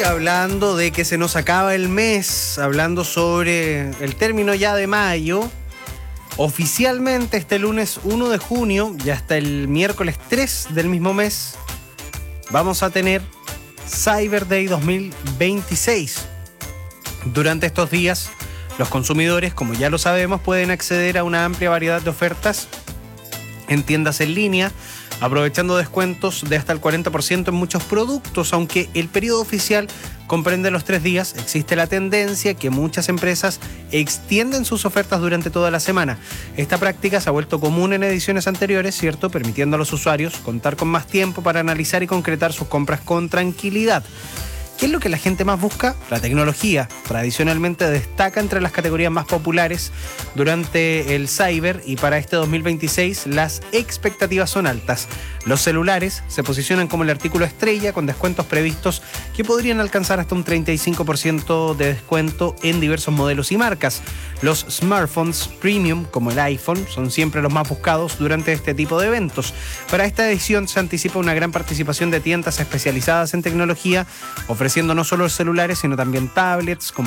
hablando de que se nos acaba el mes, hablando sobre el término ya de mayo, oficialmente este lunes 1 de junio y hasta el miércoles 3 del mismo mes, vamos a tener Cyber Day 2026. Durante estos días, los consumidores, como ya lo sabemos, pueden acceder a una amplia variedad de ofertas en tiendas en línea, aprovechando descuentos de hasta el 40% en muchos productos. Aunque el periodo oficial comprende los 3 días, existe la tendencia que muchas empresas extienden sus ofertas durante toda la semana. Esta práctica se ha vuelto común en ediciones anteriores, ¿cierto?, permitiendo a los usuarios contar con más tiempo para analizar y concretar sus compras con tranquilidad. ¿Qué es lo que la gente más busca? La tecnología. Tradicionalmente destaca entre las categorías más populares durante el Cyber, y para este 2026 las expectativas son altas. Los celulares se posicionan como el artículo estrella, con descuentos previstos que podrían alcanzar hasta un 35% de descuento en diversos modelos y marcas. Los smartphones premium, como el iPhone, son siempre los más buscados durante este tipo de eventos. Para esta edición se anticipa una gran participación de tiendas especializadas en tecnología, ofreciendo no solo celulares, sino también tablets,